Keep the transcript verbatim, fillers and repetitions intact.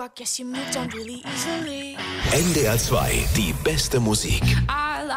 I guess you moved on really easily. N D R zwei, die beste Musik. I